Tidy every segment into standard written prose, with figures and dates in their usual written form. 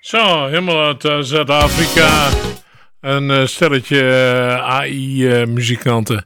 Zo, helemaal uit Zuid-Afrika. Een stelletje AI-muzikanten.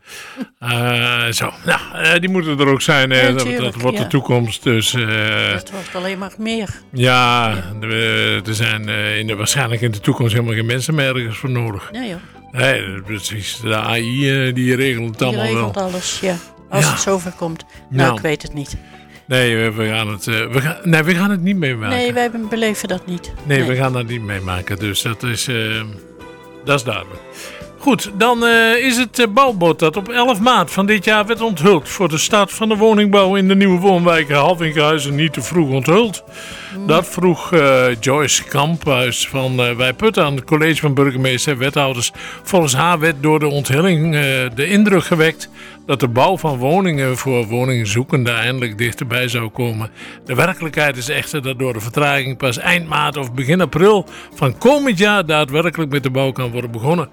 Die moeten er ook zijn. Ja, dat wordt de toekomst. Dus, het wordt alleen maar meer. Ja. Er zijn waarschijnlijk in de toekomst helemaal geen mensen meer ergens voor nodig. Nee joh. Nee, precies. De AI die regelt het allemaal wel. Die regelt alles, ja. Als het zover komt. Nou, ik weet het niet. Nee, we gaan het niet meemaken. Nee, wij beleven dat niet. Nee, we gaan dat niet meemaken. Dus dat is duidelijk. Goed, dan is het bouwbod dat op 11 maart van dit jaar werd onthuld voor de start van de woningbouw in de nieuwe woonwijk Halvinkhuizen niet te vroeg onthuld. Dat vroeg Joyce Kamphuis van Wij Putten aan het college van burgemeester en wethouders. Volgens haar werd door de onthulling de indruk gewekt dat de bouw van woningen voor woningzoekenden eindelijk dichterbij zou komen. De werkelijkheid is echter dat door de vertraging pas eind maart of begin april van komend jaar daadwerkelijk met de bouw kan worden begonnen.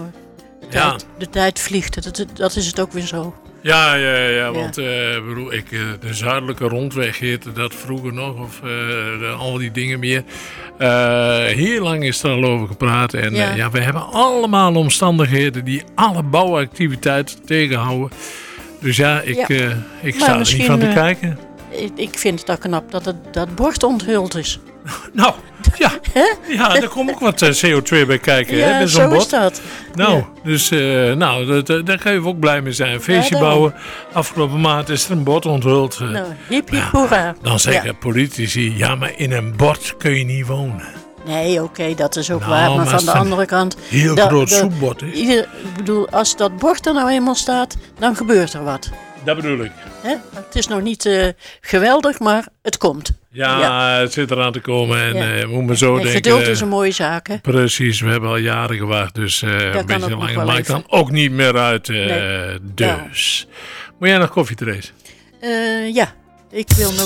De tijd vliegt, dat is het ook weer zo. Ja, want de zuidelijke rondweg heette dat vroeger nog, of al die dingen meer. Heel lang is er al over gepraat en we hebben allemaal omstandigheden die alle bouwactiviteiten tegenhouden. Dus ik sta er niet van te kijken. Ik vind het ook knap dat dat bord onthuld is. Nou, ja, daar komt ook wat CO2 bij kijken. Ja, hè, met zo'n zo bord. is dat. Nou, dus daar kan je ook blij mee zijn. Een feestje bouwen. Afgelopen maand is er een bord onthuld. Hip, hoera. Dan zeggen politici, maar in een bord kun je niet wonen. Nee, oké, dat is ook waar. Maar van de andere kant... Heel groot soepbord is. Ik bedoel, als dat bord er nou eenmaal staat, dan gebeurt er wat. Dat bedoel ik. Het is nog niet geweldig, maar het komt. Ja, het zit eraan te komen en moet me zo denken. Geduld is een mooie zaak, hè? Precies, we hebben al jaren gewacht, dus een beetje langer maakt dan ook niet meer uit. Dus. Moet jij nog koffie, Therese? Ja, ik wil nog